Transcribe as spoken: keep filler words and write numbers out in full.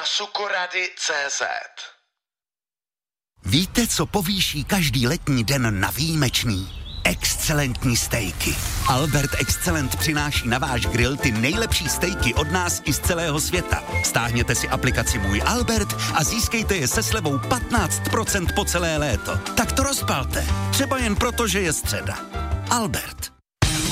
sukorady tečka cé zet. Víte, co povýší každý letní den na výjimečný? Excelentní stejky. Albert Excellent přináší na váš grill ty nejlepší stejky od nás i z celého světa. Stáhněte si aplikaci Můj Albert a získejte je se slevou patnáct procent po celé léto. Tak to rozpalte. Třeba jen proto, že je středa. Albert.